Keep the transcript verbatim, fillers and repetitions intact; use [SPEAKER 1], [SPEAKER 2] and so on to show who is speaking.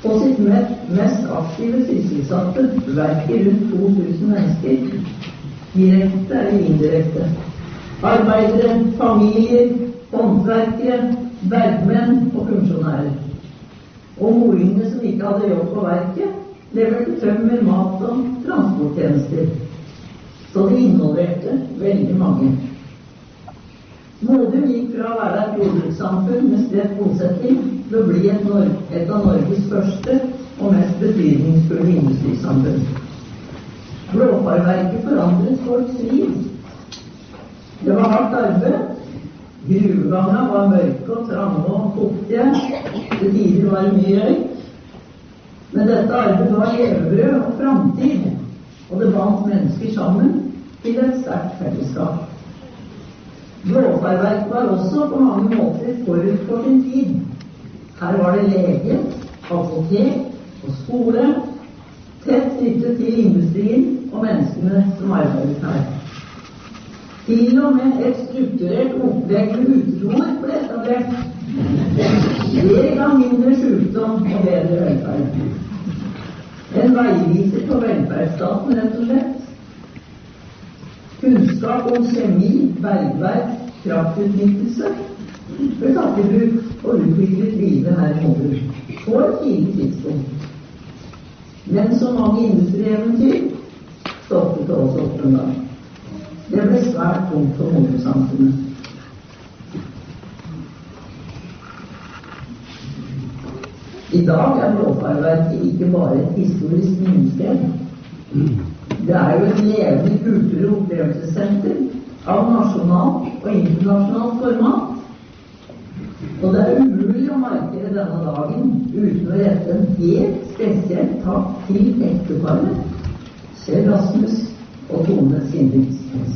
[SPEAKER 1] På sitt mest aktive sysselsatte verker rundt to tusen mennesker, direkte eller indirekte. Arbeidere, familier, håndverkere, bergmenn og funksjonærer. Og moringene som ikke hadde jobb på verket, leverte tømmer, mat og transporttjenester. Så det involverte veldig mange. Modum gikk fra å være et jordbrukssamfunn med spredt bosetting til å bli et, Nor et av Norges første og mest betydningsfulle industrisamfunn. Blåfarverket forandret folks liv. Det var hardt arbeid. Gruvegangene var mørke og trange og fuktige. Til tider var det mye røyk. Men dette arbeidet var levebrød og framtid, og det bandt mennesker sammen til et sterkt fellesskap. Blåfarverk var også på mange måter forut for sin tid. Her var det lege, apotek og skole, tett knyttet til industrien og menneskene som arbeidet her. Til og med et strukturert opplegg med utedoer ble etablert. Det ga mindre sykdom og bedre velferd. En veiviser på velferdsstaten, rett og slett. Kunnskap om kjemi, bergverk, kraftutnyttelse ble tatt i bruk og utviklet videre her i Modum på et tidlig tidspunkt. Men så mange industrieventyr stoppet det også opp en dag. Det ble svært tungt for Modum-samfunnet. I dag er Blåfarverket ikke bare et historisk minnested. Det er jo et levende kultur- og opplevelsessenter av nasjonalt og internasjonalt format. Og det er umulig å markere denne dagen uten å rette en helt spesiell takk til ekteparet Kjell Rasmus og Tone Sindriks.